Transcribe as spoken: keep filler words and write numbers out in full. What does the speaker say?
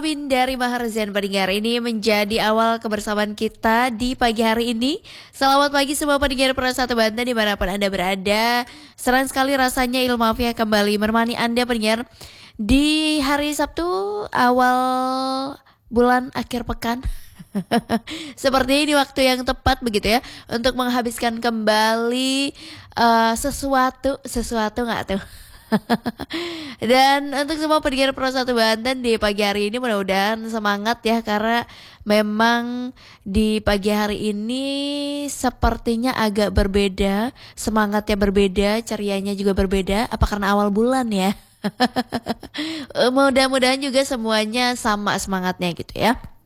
Alvin dari Maharzen pendengar, ini menjadi awal kebersamaan kita di pagi hari ini. Selamat pagi semua pendengar Pro satu Banten dimanapun Anda berada. Senang sekali rasanya Ilmu Afia kembali menemani Anda pendengar di hari Sabtu awal bulan akhir pekan. Seperti ini waktu yang tepat begitu ya untuk menghabiskan kembali uh, sesuatu sesuatu nggak tuh. Dan untuk semua pendengar Pro satu Banten di pagi hari ini mudah-mudahan semangat ya, karena memang di pagi hari ini sepertinya agak berbeda, semangatnya berbeda, cerianya juga berbeda. Apa karena awal bulan ya? Mudah-mudahan juga semuanya sama semangatnya gitu ya.